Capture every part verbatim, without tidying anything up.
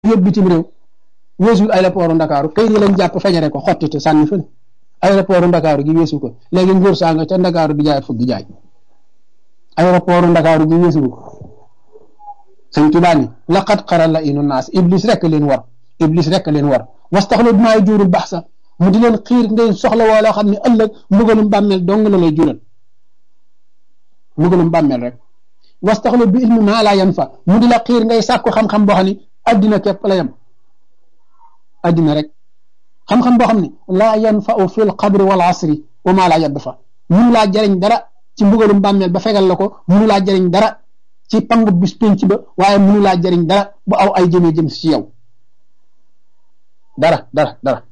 yëpp bitim réew weesul aéroport Ndakaaru kay yi lañ jàpp fejare ko xottite sànni fële aéroport Ndakaaru gi weesu ko léegi ngóor saa nga ca Ndakaaru di jaay fukki jaay aéroport Ndakaaru gi weesu ko sëñ Tuubaa ni laqad xaral la inu naas iblis rek leen war iblis rek leen war wastaxlu bimaa juurul bax sa mu di leen xiir ngay soxla woo loo xam ne ëllëg mbugalum bàmmeel dong la lay jural mbugalum bàmmeel rek wastaxlu bi ilmi maa laa yan fa mu di la xiir ngay sàkku xam-xam boo xam ne addina képp la yem addina rek xam-xam boo xam ne laa yanfa'u fi l qabri wal asri wa maa laa yadd fa munu laa jariñ dara ci mbugalum bàmmeel ba fegal la ko munu laa jariñ dara ci pangu bis penc ba waaye munu laa jariñ dara bu aw ay jëmee jëm si yow dara dara dara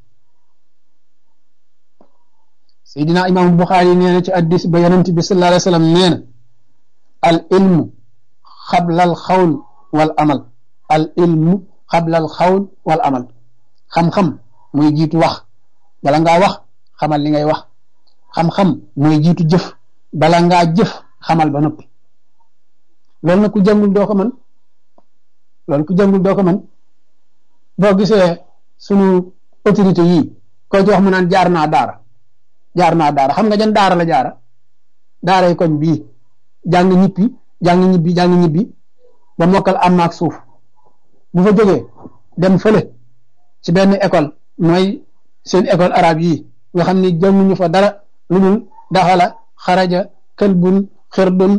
Seydina Imam Buxaari nee na ci addis ba yonent bi sallallahu alayhi wa sallam nee na al ilmu xabla al xawl wal amal al ilmu xabla al xawl wal amal xam-xam mooy jiitu wax bala ngaa wax xamal li ngay wax xam-xam mooy jiitu jëf bala ngaa jëf xamal ba noppi loolu nag ku jàngul doo ko mën loolu ku jàngul doo ko mën boo gisee sunu autorité yii koy ci wax mu naan jaar naa daara jaar naa daara xam nga jan daara la jaara daaray koñ bii jàng ñibbi jàng ñibbi jàng ñibbi ba mokkal am ak suuf bu fa jógee dem fële ci benn école mooy seen école arabe yii nga xam ni jànguñu fa dara lu dul daxala xaraja këlbun xirdun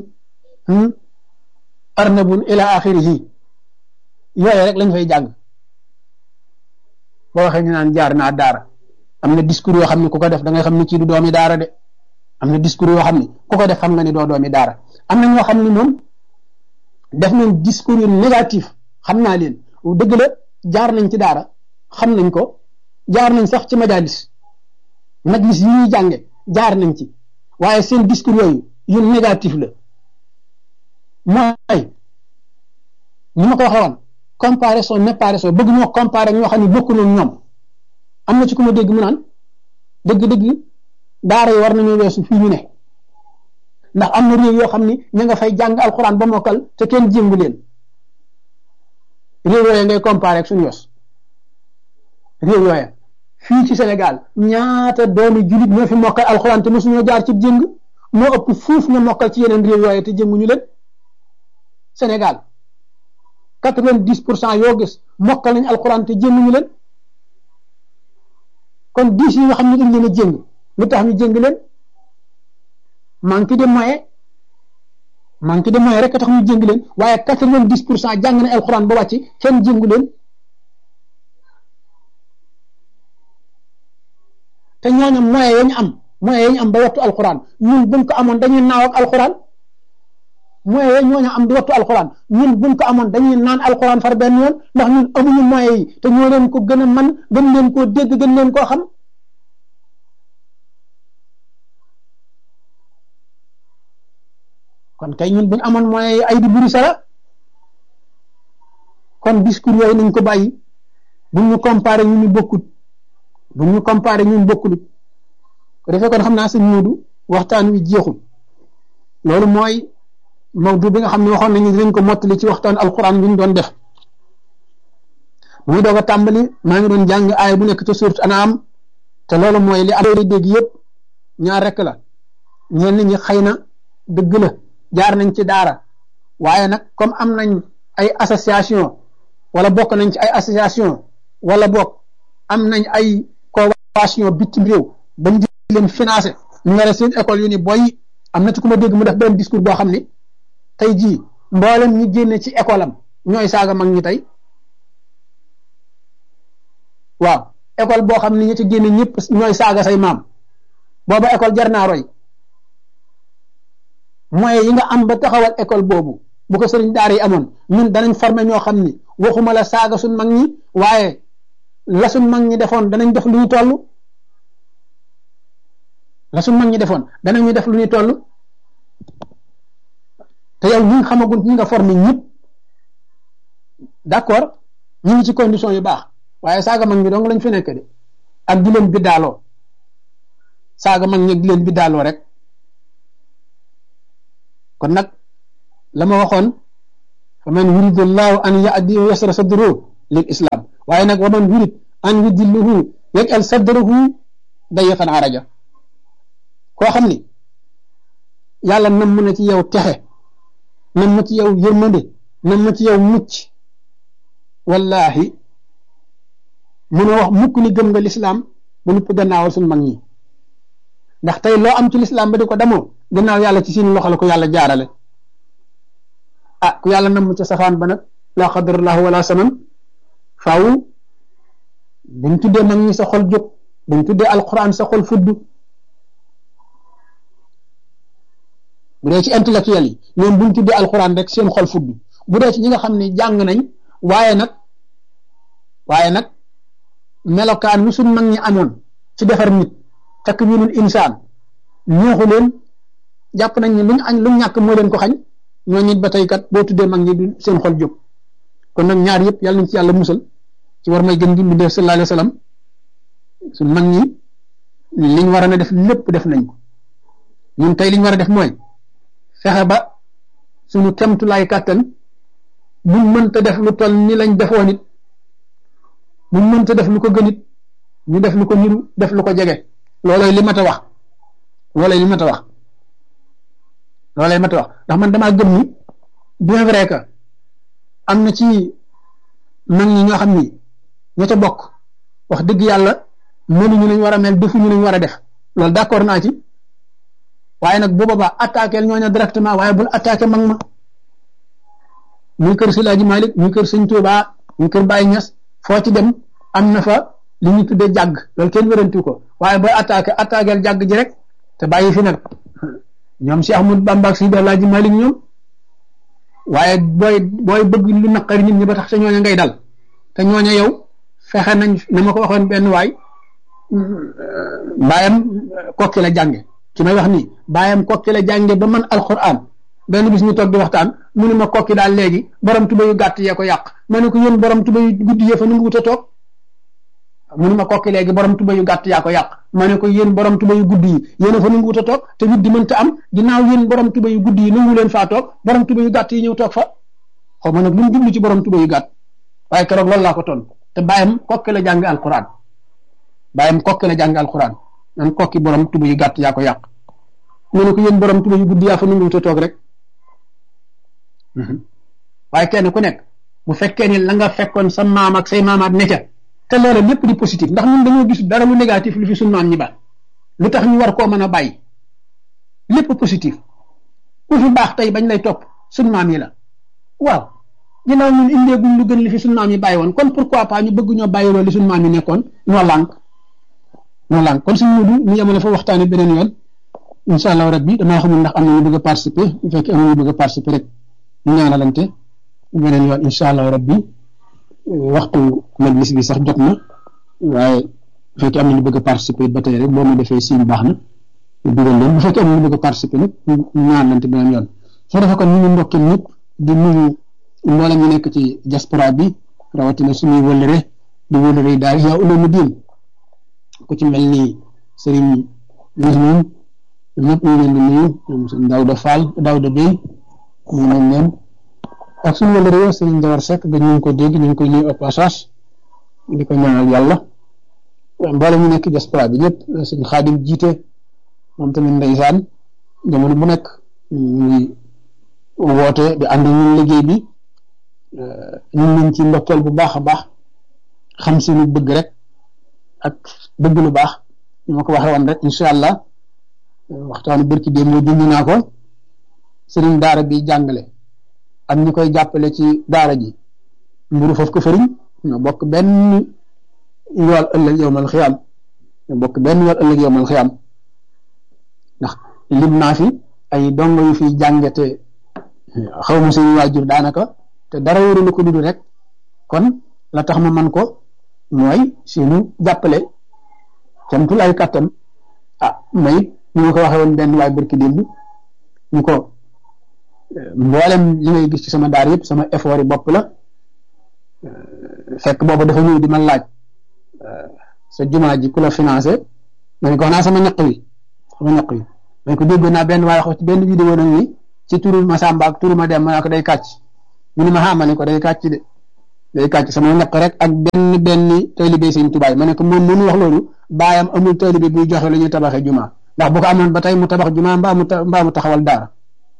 arnabun ila axirihi yooyu rek lañ fay jàng boo waxee ñu naan jaar naa daara am na discours yoo xam ne ku ko def da ngay xam ni kii du doomi daara de am na discours yoo xam ne ku ko def xam nga ni doo doomi daara am na ñoo xam ne moom def nañ discours yu négatif xam naa leen dëgg la jaar nañ ci daara xam nañ ko jaar nañ sax ci majalis majlis yi ñuy jànge jaar nañ ci waaye seen discours yooyu yu négatif la mooy ni ma ko waxee woon comparaison comparaison bëgg ñoo comparer ñoo xam ne bokku noonu ñoom am na ci ku ma dégg mu naan dëgg-dëgg daara yi war nañoo weesu fii ñu ne ndax am na réew yoo xam ni ña nga fay jàng alxuraan ba mokkal te kenn jéngu leen réew yooya ngay comparer ak suñu yos réew yooya fii ci Sénégal ñaata doomi julit ñoo fi mokkal alxuraan te mosuñoo jaar ci jéng moo ëpp fuuf ña mokkal ci yeneen réew yooya te jénguñu leen Sénégal quatre-vingt-dix pour cent yoo gis mokkal nañ alxuraan te jénguñu leen kon dix yi nga xam ne dañ leen a jéng lu tax ñu jéng leen manque de moyen manque de moyen rek a tax ñu jéng leen waaye quatre-vingt-dix pour cent jàng na alxuraan ba wàcc kenn jéngu leen te ñooñu moyen ya ñu am moyen ya ñu am ba wattu alxuraan ñun buñ ko amoon dañuy naaw ak alxuraan moyen ya ñooñu am di wattu alxuraan ñun buñ ko amoon dañuy naan alxuraan far benn yoon ndax ñun amuñu moyen yi te ñoo leen ko gën a man gën leen koo dégg gën leen koo xam kon kay ñun buñ amoon moyen yi ay di buri sara kon discours yooyu nañ ko bàyyi buñ ñu comparé ñu ñu bokkut buñ ñu comparé ñun bokkulut ko defee kon xam naa sëñ Moodu waxtaan wi jeexul loolu mooy mawdu bi nga xam ne waxoon nañu dinañ ko mottali ci waxtaan alquran bi ñu doon def muy doog a tàmbali maa ngi doon jàng aay bu nekk ca surat An'am te loolu mooy li adoori dégg yëpp ñaar rek la ñenn ñi xëy na dëgg la jaar nañ ci daara waaye nag comme am nañ ay association wala bokk nañ ci ay association wala bokk am nañ ay convention bitim réew ba ñu di leen financé ñu nga seen école yu ni boy am na ci ku ma dégg mu def benn discours boo xam ni tey jii mboolem ñi génne ci école am ñooy saaga mag ñi tey waaw école boo xam ni ñi ci génne ñëpp ñooy saaga say maam booba école jar naa roy moyens yi nga am ba taxawal école boobu bu ko sëriñ daara yi amoon ñun danañ former ñoo xam ni waxuma la saaga suñ mag ñi waaye la suñ mag ñi defoon danañ def lu ñu toll la suñ mag ñi defoon danañu def lu ñu toll te yow ñi nga xamagul ñi nga formé ñëpp d'accord ñu ngi ci condition yu baax waaye saaga mag ñi dong lañ fi nekk de ak di leen biddaaloo saaga mag ñi di leen biddaaloo rek kon nag la ma waxoon fa man yuridullahu an yahdihi yasra sadruhu lil islam waaye nag waman yurid an yudilluhu yaj'al sadrahu dayyqan araja koo xam ni yàlla nam na ci yow texe nam na ci yow yërmande nam na ci yow mucc wallahi mënoo wax mukk ni gëm nga lislaam ba nupp gannaawal suñ mag ñi ndax tey loo am ci lislaam ba di ko damoo gannaaw yàlla ci seen loxo la ko yàlla jaarale ah ku yàlla nam ca safaan ba nag la qadarallahu wala saman faaw buñ tuddee mag ñi sa xol jóg buñ tuddee alquran sa xol fudd bu dee ci intellectuel yi ñoom buñ tuddee alquran rek seen xol fudd bu dee ci ñi nga xam ne jàng nañ waaye nag waaye nag melokaan wi suñ mag ñi amoon ci defar nit takwinul insaan ñeexu leen jàpp nañ ne luñ añ luñ ñàkk moo leen ko xañ ñoo nit ba tey kat boo tuddee mag ñi du seen xol jóg kon nag ñaar yëpp yàlla nañ ci yàlla musal ci war may gën gi mu def sallallahu alayhi wa sallam suñ mag ñi liñ war a na def lépp def nañ ko ñun tey liñ war a def mooy fexe ba suñu kemtulaay kàttan buñ mënta def lu toll ni lañ defoon it buñ mënta def lu ko gën it ñu def lu ko niru def lu ko jege loolooy li mat a wax loolooy li mat a wax loolooy mat a wax ndax man damaa gëm ni bien vrai que am na ci mag ñi ñoo xam ni ña ca bokk wax dëgg yàlla mënuñu lañ war a mel defuñu lañ war a def loolu d'accord naa ci waaye nag bu boobaa attaqué ñooñu directement waaye bul attaqué mag ma muy kër Si Laaji Malik muy kër Sëñ Tuubaa muy kër Baye Ñas foo ci dem am na fa li ñu tuddee jàgg loolu kenn wérantu ko waaye booy attaqué attaqué jàgg ji rek te bàyyi fi nag ñoom Cheikh Ahmadou Bamba ak Si Laaji Malik ñoom waaye booy booy bëgg lu naqari nit ñi ba tax te ñooña ngay dal te ñooña yow fexe nañ na ma ko waxoon benn waay baayam kokki la jànge ci may wax nii baayam kokki la jànge ba man alquran benn bis ñu toog di waxtaan mu ne ma kokki daal léegi borom tuba yu gàtt yee ko yàq ma ne ko yéen borom tuba yu guddi yee fa nu mu wut a toog mu ne ma kokki léegi borom tuba yu gàtt yaa ko yàq ma ne ko yéen borom tuba yu guddi yi yéen a fa nu mu wut a toog te wit di mënta am ginnaaw yéen borom tuba yu guddi yi nangu leen faa toog borom tuba yu gàtt yi ñëw toog fa xaw ma nag lu mu jublu ci borom tuba yu gàtt waaye keroog loolu laa ko ton te bàyyam kokki la jàng alquran bàyyam kokki la jàng alquran nan kokki borom tuba yu gàtt yaa ko yàq mu ne ko yéen borom tuba yu guddi yaa fa nu mu wut a toog rek waaye kenn ku nekk bu fekkee ni la nga fekkoon sa maam ak say maamaat ne ca te loolu lépp di positif ndax ñun dañoo gis dara lu négatif lu fi suñ maam ñi ba lu tax ñu war koo mën a bàyyi lépp positif ku fi baax tey bañ lay topp suñ maam yi la waaw ginnaaw ñun indeeguñ lu gën li fi suñ maam yi bàyyi woon kon pourquoi pas ñu bëgg ñoo bàyyi loolu li suñ maam yi nekkoon noo lànk noo lànk kon suñ mudu ñu yemale fa waxtaane beneen yoon incha allah rabbi damaa xamul ndax am na ñu bëgg a participer bu fekkee am na ñu bëgg a participer rek ñu ñaanalante beneen yoon incha allah rabbi waxtu majlis bi sax jot na waaye bu fekkee am na ñu bëgg a participer ba tey rek boo ma defee siin baax na ñu dugal leen bu fekkee am na ñu bëgg a participer nag ñu ñaanalante beneen yoon soo defee kon ñu ngi ndokkee ñëpp di nuyu mboolem ñu nekk ci diaspora bi rawatina suñuy wëllëre di wëllëre daal yaa ulama diin ku ci mel ni Serigne Ousmane ñëpp ñu leen di nuyu ñoom sëñ Daouda Fall Daouda Bey ñu nañ leen ak suñu wëllëre yoo Serigne Jawar Seck ga ñu ngi ko dégg ñu ngi koy nuyu au passage di ko ñaanal yàlla mboolem ñu nekk diaspora bi ñëpp sëñ Xaadim jiite moom tamit ndeysaan jamono bu nekk ñuy woote di ànd ñun liggéey bi ñun nañ ci ndokkeel bu baax a baax xam suñu bëgg rek ak bëgg lu baax ñu ma ko waxee woon rek incha allah waxtaanu bërki démb moo junj naa ko sëriñ daara bi jàngale ak ñi koy jàppale ci daara ji mburu foofu ko fëriñ ñoo bokk benn yool ëllëg yowmal xiyaam ñoo bokk benn yool ëllëg yowmal xiyaam ndax lim naa fi ay dongo yu fiy jàngate xaw ma seen waajur daanaka te dara wóorul ko dudd rek kon la tax ma man ko mooy seenu jàppale camtul ay kàttan ah may ñu ngi ko waxee woon benn waay barki démb ñu ko mboolem li ngay gis ci sama daar yëpp sama effort yi bopp la fekk boobu dafa ñëw di ma laaj sa jumaa ji ku la financé ma ne ko wax naa sama ñaq wi sama ñaq wi ma ne ko déggoon naa benn waaye wax ci benn vidéo nag ni ci turu Masamba ak turu ma dem ma ne ko day kàcc mu ne ma xaama ne ko day kàcc de day kàcc sama ñaq rek ak benn benn taalibe sëñ Tuubaa ma ne ko moom mënu wax loolu baayam amul taalibe buy joxe lu ñuy tabaxee jumaa ndax bu ko amoon ba tey mu tabax jumaa mbaa mu mbaa mu taxawal daara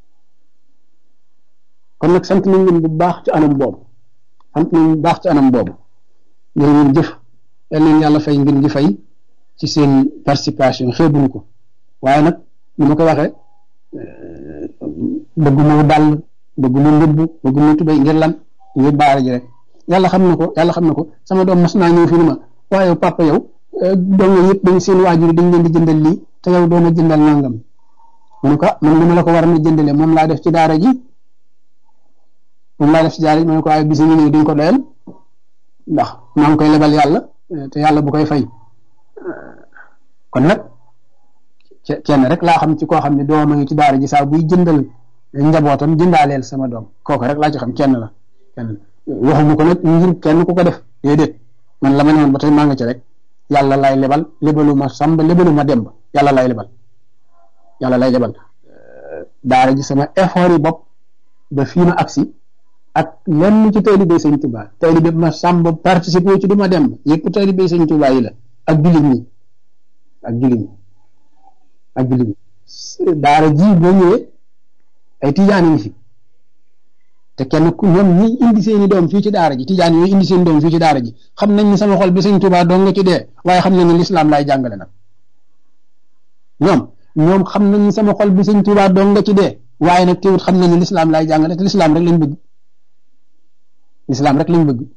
kon nag sant nañ leen bu baax ci anam boobu sant nañ bu baax ci anam boobu ngeen ngeen jëf yal leen yàlla fay ngeen gi fay ci seen participation xeebuñu ko waaye nag ni ma ko waxee bëgguma dàll bëgguma mbubb bëgguma tubéy ngir lan ngir baara ji rek yàlla xam na ko yàlla xam na ko sama doom mas naa ñëw fi ni ma waaye papa yow doom yëpp dañ seen waajur dañ leen di jëndal lii te yow doon a jëndal nangam mu ne ko man dama la ko war a jëndale moom laa def ci daara ji moom laa def ci daara ji ma ne ko waaye bis ñu ñëw duñ ko doyal ndax maa ngi koy lebal yàlla te yàlla bu koy fay kon nag kenn rek laa xam ci koo xam ne doom a ngi ci daara ji saa buy jëndal njabootam jëndaaleel sama doom kooku rek laa ci xam kenn la kenn waxuma ko nag ngir kenn ku ko def déedéet man la ma ne woon ba tey maa nga ci rek yàlla lay lebal lebalu ma samba lebalu ma demb yàlla lay lebal yàlla lay lebal daara ji sama effort yi bopp ba fii ma agsi ak lenn ci taalibe sëñ Tuubaa taalibe ma samba participer ci du ma demb yëpp taalibe sëñ Tuubaa yi la ak jullit ñi ak jullit ñi ak jullit ñi daara ji boo ñëwee ay tijaan yi ngi fi te kenn ku ñoom ñi indi seeni doom fii ci daara ji tijaan yooyu indi seen doom fii ci daara ji xam nañ ni sama xol bi sëñ Tuubaa dong nga ci dee waaye xam nañ ne lislaam laay jàngale nag ñoom ñoom xam nañ ni sama xol bi sëñ Tuubaa dong nga ci dee waaye nag teewut xam nañ ne lislaam laay jàngale te lislaam rek lañ bëgg lislaam rek lañ bëgg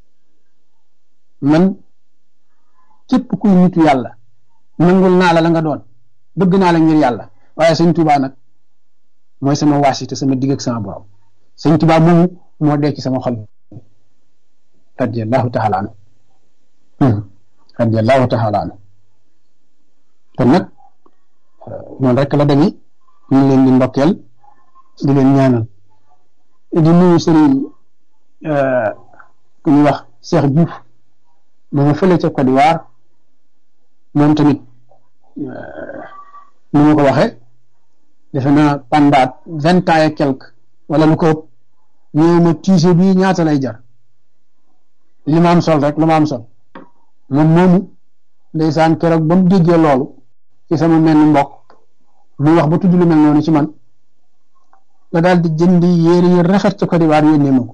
man képp kuy nitu yàlla nangul naa la la nga doon bëgg naa la ngir yàlla waaye sëñ Tuubaa nag mooy sama waasite sama digg ak sama borom sëñ Tuubaa moomu moo dee ci sama xol radiyallahu taala anhu radiyallahu taala anhu kon nag noonu rek la demee ñu ngi leen di ndokkeel di leen ñaanal di nuyu sëriñ ku ñuy wax Cheikh Diouf ma nga fële ca Côte d'Ivoire moom tamit ni ma ko waxee defe naa pendant vingt ans et quelque wala lu ko ëpp ñëw ma tiise bii ñaata lay jar li ma am sol rek lu ma am sol moom moomu ndeysaan keroog ba mu déggee loolu ci sama mel ni mbokk mu wax ba tudd lu mel noonu ci man la daal di jëndi yére yu rafet ca Côte d'Ivoire yónnee ma ko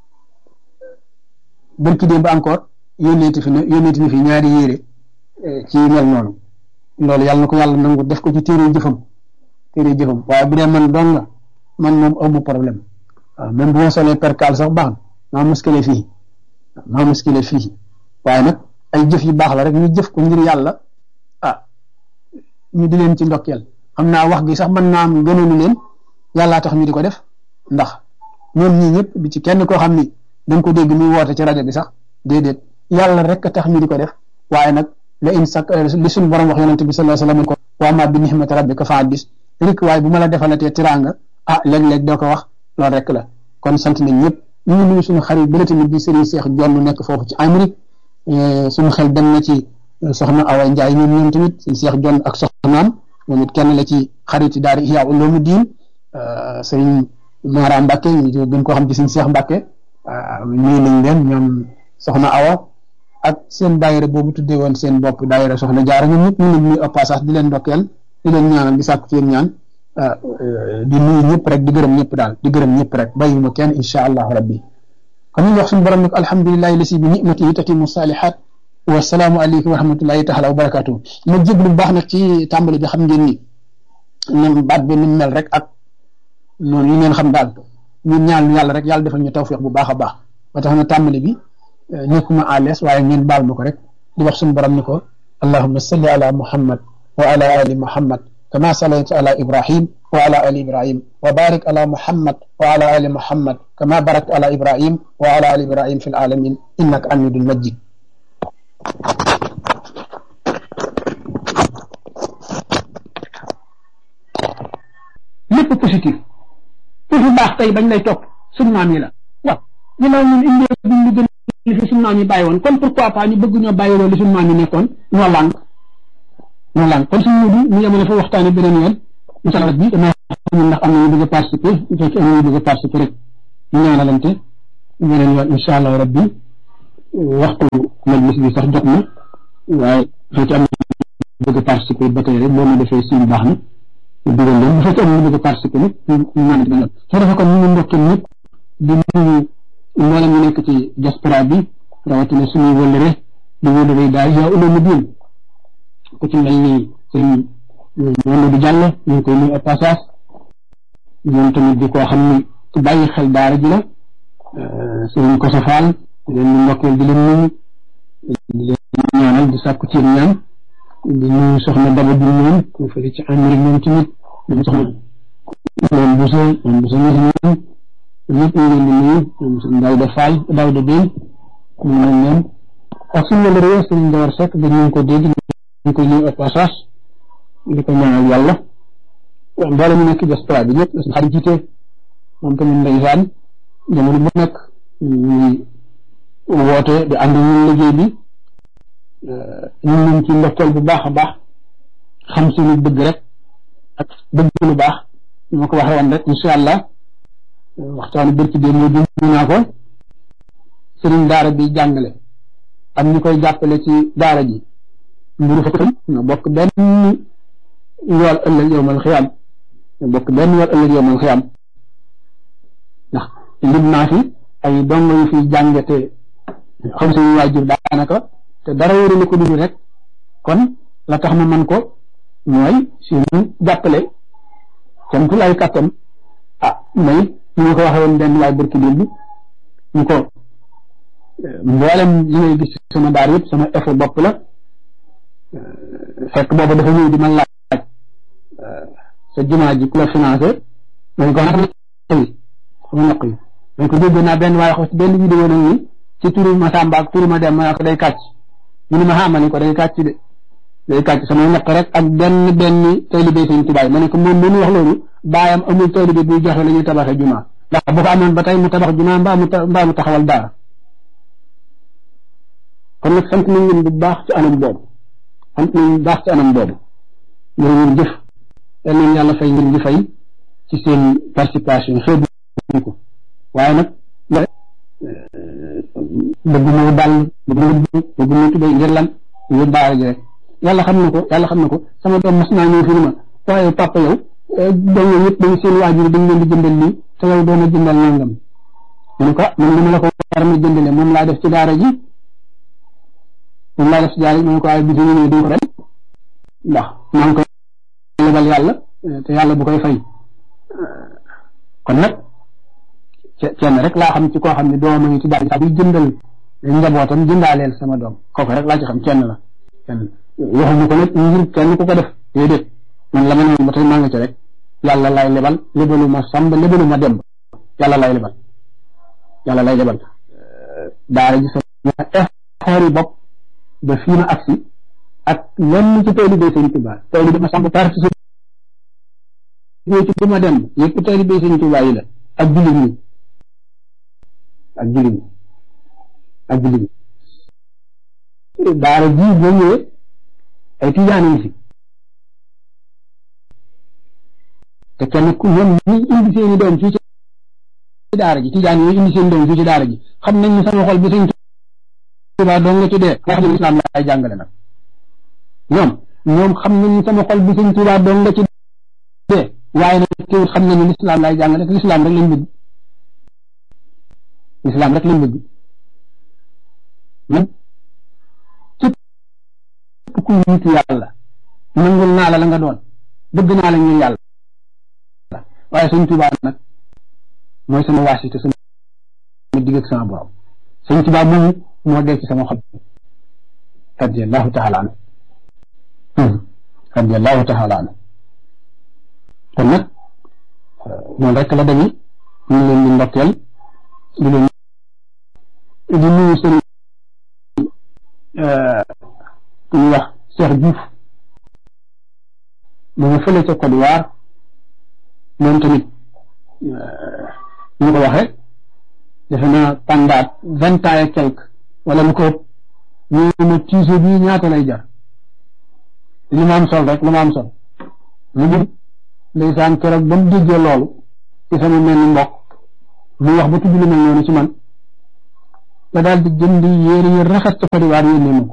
bërki démb encore yónneeti fi ne yónneeti fi ñaari yére ci mel noonu loolu yàlla na ko yàlla nangu def ko ci téere jëfam téere jëfam waaye bu dee man dong la man moom amu problème waaw même bu ma solee percal sax baax na maa muskile fii maa muskile fii waaye nag ay jëf yu baax la rek ñu jëf ko ngir yàlla ah ñu di leen ci ndokkeel xam naa wax gi sax mën naa am gënoonu leen yàllaa tax ñu di ko def ndax ñoom ñii ñëpp bi ci kenn koo xam ni dañ ko dégg muy woote ci rajo bi sax déedéet yàlla rek a tax ñu di ko def waaye nag la in sak li suñu borom wax yonente bi sallallahu alayhi wasallam ko wa ma bi nihmati rabbika fa haddis rek waaye bu ma la defalatee tiraanga ah léeg-léeg doo ko wax loolu rek la kon sant nañ ñëpp ñu ngi nuyu suñu xarit bële tamit di Serigne Cheikh Jonn nekk foofu ci Amérique suñu xel dem na ci soxna Awa Ndiaye ñoom ñoom tamit Serigne Cheikh Jonn ak soxnaam moom it kenn la ci xarit yi daara Ihya Ulumuddin Serigne Mara Mbacke ñu gën koo xam ci Serigne Cheikh Mbacke nuyu nañ leen ñoom soxna Awa ak seen daayira boobu tuddee woon seen bopp daayira soxna Jaara ñoom ñëpp ñu ngi nuyu au passage di leen ndokkeel di leen ñaanal di sàkku ci yéen ñaan di nuyu ñëpp rek di gërëm ñëpp daal di gërëm ñëpp rek bàyyiwuma kenn insha allahu rabbi kon ñu wax suñu borom nag alhamdulillahi lasi bi ni'matihi tatimu salihat wa salaamu aleykum wa rahmatullahi taala wa barakatuh ma jéglu bu baax nag ci tàmbali bi xam ngeen ni nam baat bi ni mel rek ak noonu li ngeen xam daal ñun ñaan yàlla rek yàlla defal ñu tawfiq bu baax a baax ba tax na tàmbali bi nekkuma à l'aise waaye ngeen baal ma ko rek di wax suñu borom ni ko allahumma salli ala muhammad wa ala ali muhammad kama sallayta ala ibrahim wa ala ali ibrahim wa barik ala muhammad wa ala ali muhammad kama barakta ala ibrahim wa ala ali ibrahim fil alamin innaka hamidun majid lépp positif toujours baax tey bañ lay topp suñu maam yi la waaw ginnaaw ñun indee buñ lu gën li fi suñu maam yi bàyyi woon kon pourquoi pas ñu bëgg ñoo bàyyi loolu li suñu maam yi nekkoon ñoo lànk ñoo lànk kon suñu mudu ñu yemale fa waxtaane beneen yoon incha allah bi dama xam ndax am na ñu bëgg a participer bu fekkee am na ñu bëgg a participer rek ñu ñaanalante ñeneen yoon incha allah rabbi waxtu majlis bi sax jot na waaye soo ci am bëgg a participer ba tey rek boo ma defee suñu baax na ñu dugal leen bu fekkee am ñu bëgg a participer nag ñu ñu mën a soo defee kon ñu ngi ndokkeel ñëpp di nuyu mboolem ñu nekk ci diaspora bi rawatina suñuy wëllëre di wëllëre daal yaa uloomu diin ku ci mel ni sëriñ Mamadou Diallo ñu ngi koy nuyu au passage ñoom tamit di koo xam ni ku bàyyi xel daara ji la sëriñ Koso Fall di leen ndokkeel di leen nuyu di leen ñaanal di sàkku ci ñaan di nuyu soxna Daba bi ñoom ku fële ci Amérique ñoom tamit ñoom soxna moom Bousso moom Bousso ñoom ñëpp ñu leen di nuyu ñoom sëriñ Daouda Fall Daouda Bène ñu ngi leen ak suñu wala réew sëriñ Dawar Seck dañu ko dégg ñu koy nuyu au passage di ko ñaanal yàlla mboolem ñu nekk diaspora bi ñëpp suñu xarit jiite moom tamit ndeysaan jamono bu nekk ñuy woote di ànd ñun liggéey bi ñun ñu ci ndokkeel bu baax a baax xam suñu bëgg rek ak bëgg lu baax ñu ma ko waxee woon rek incha allah waxtaanu bërki dee moo dund naa ko sëriñ daara bi jàngale ak ñu koy jàppale ci daara ji mburu fa tam ñoo bokk benn yool ëllëg yowmal xiyaam ñoo bokk benn yool ëllëg yowmal xiyaam ndax lim naa fi ay dongo yu fi jànge te xam suñu waajur daanaka te dara wóoru la ko dugg rek kon la tax ma man ko mooy suñu jàppale camtu lay kàttan ah may ñu nga ko waxee woon benn waay bërki démb ñu ko mboolem li ngay gis sama daar yëpp sama effort bopp la fekk booba dafa ñëw di ma laaj sa jumaa ji ku la financé dañ ko naq yi sama naq yi dañ ko dégg naa benn waaye wax ci benn vidéo nag ni ci turu ma Samba ak turu ma dem ma ko day kàcc mu ne ma xaama ni ko day kàcc de day kàcc sama naq rek ak benn benn taalibe Sëñ Tuubaa ma ne ko moom lu ñu wax loolu baayam amul taalibe buy joxe la ñuy tabaxee jumaa ndax bu ko amoon ba tey mu tabax jumaa mbaa mu mbaa mu taxawal daara kon nag sant nañ leen bu baax ci anam boobu sant nañ bu baax ci anam boobu ngir ngeen jëf yal nañ yàlla fay ngir di fay ci seen participation xeebu ko waaye nag bëgg moo dal bëgg moo bëgg moo tubéy ngir lan ngir daara ji rek yàlla xam na ko yàlla xam na ko sama doom mas naa ñëw fi ni ma waaye papa yow dañu ñëpp dañ seen waajur dañ leen di jëndal lii te yow doona jëndal nangam mu ne ko man li ma la ko war ma jëndale moom laa def ci daara ji moom laa def ci daara ji mu ne ko waaye bi ñu ñëw duñ ko dem ndax maa ngi koy lebal yàlla te yàlla bu koy fay kon nag kenn rek laa xam ci koo xam ne doom a ngi ci daara ji sax buy jëndal njabootam jëndaaleel sama doom kooku rek laa ci xam kenn la kenn waxuñu ko nag ngir kenn ku ko def déedéet man la ma ne ba tey maa ngi ci rek yàlla lay lebal lebalu ma sàmb lebalu ma demb yàlla lay lebal yàlla lay lebal daara ji sama effort yi bopp ba fii ma agsi ak lenn ci taalibe Sëñ Tuubaa taalibe ma sàmb parti ci bu ma demb yëpp taalibe Sëñ Tuubaa yi la ak jullit ñi ak jullit ñi ak jullit ñi daara ji boo ñëwee ay tijaan yi fi te kenn ku ñoom ñi indi seeni doom fii ci daara ji tijaan yooyu indi seen doom fii ci daara ji xam nañ ne sama xol bi Sëñ Tuubaa doo nga ci dee nga xam ne lislaam laay jàngale nag ñoom ñoom xam nañ ne sama xol bi Sëñ Tuubaa doo nga ci dee waaye nag teewul xam nañ ne lislaam laay jàngale te lislaam rek lañ bëgg lislaam rek lañ bëgg nag képp ku nitu yàlla nangul naa la la nga doon bëgg naa la ngir yàlla waaye Sëñ Tuubaa nag mooy sama waasite sama digg ak sama borom Sëñ Tuubaa moomu moo dee ci sama xol radiyallahu taala anhu radiyallahu taala anhu kon nag noonu rek la demee ñu ngi leen di ndokkeel di leen di nuyu sëñ ku ñuy wax Cheikh Diouf mu nga fële ca Côte d'Ivoire moom tamit ñu ko waxee defe naa pendant vingt ans et quelque wala lu ko ëpp ñu ma tiise bii ñaata lay jar li ma am sol rek lu ma am sol lu mu ndeysaan keroog ba mu déggee loolu ci sama mel ni mbokk mu wax ba tudd lu mel noonu ci man la daal di jënd yére yu rafet ca Côte d'Ivoire yónnee ma ko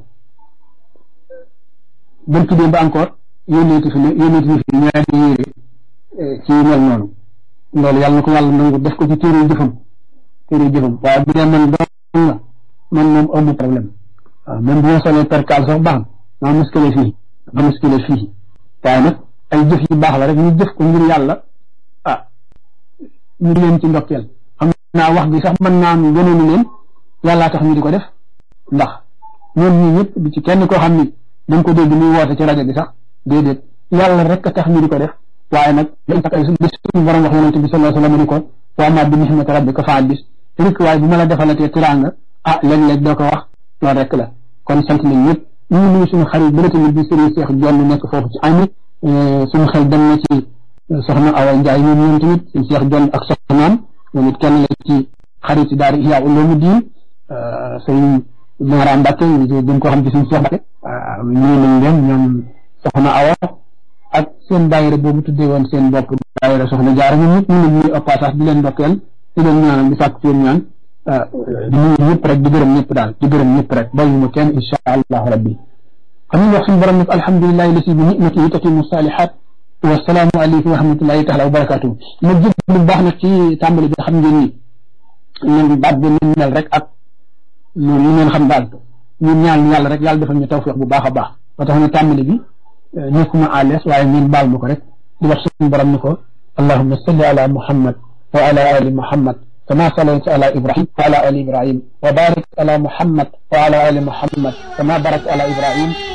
bën ki démb encore yónneeti fi ne yónneeti ni fi ñaari yére ci mel noonu loolu yàlla na ko yàlla nangu def ko ci téere jëfam téere jëfam waaye bu dee man doon la man moom amu problème waaw même bu ma solee percal sax baax na maa muskile fii ma muskile fii waaye nag ay jëf yu baax la rek ñu jëf ko ngir yàlla ah ñu leen ci ndokkeel xam naa wax bi sax mën naa am gënoonu leen yàllaa tax ñu di ko def ndax ñoom ñii ñëpp di ci kenn koo xam ni dañ ko dégg muy woote ci rajo bi sax déedéet yàlla rek a tax ñu di ko def waaye nag dañ tax ay suñu borom wax yonente bi sallallahu alayhi wa sallam ni ko wa ma bi nihmati rabbika fa haddis rek waaye bu ma la defalatee tiraanga ah léeg-léeg doo ko wax loolu rek la kon sant nañ ñëpp ñu ngi nuyu suñu xarit bële tamit bi Serigne Cheikh Jonn nekk foofu ci ami suñu xel dem na ci soxna Awa Ndiaye ñoom ñoom tamit suñu Cheikh Jonn ak soxnaam moom it kenn la ci xarit yi daal Ihya Ulumuddin Serigne Mara Mbacke gën koo xam ci suñu Cheikh Mbacke ñu nañ leen ñoom soxna Awa ak seen daayira boobu tuddee woon seen bopp daayira soxna Jaara ñoom ñëpp ñu leen ñuy au passage di leen ndokkeel di leen ñaanal di sàkk seen ñaan di nuyu ñëpp rek di gërëm ñëpp daal di gërëm ñëpp rek bàyyi ma kenn insha allahu rabbi xam nga wax suñu borom nag alhamdulilahi lasi bi ni'matihi tatimu salihat wasalaamu aleykum wa rahmatullahi taala wa barakatuh ma jël bu baax nag ci tàmbali bi xam ngeen ni leen baat bi ni mel rek ak noonu li ngeen xam daal ñun ñaan yàlla rek yàlla defal ñu tawfiq bu baax a baax ba tax na tàmbali bi nekkuma à l'aise waaye ngeen baal ma ko rek di wax suñu borom ni ko allahumma salli ala muhammad wa ala ali muhammad كما صليت على إبراهيم وعلى آل إبراهيم وبارك على محمد وعلى آل محمد كما باركت على إبراهيم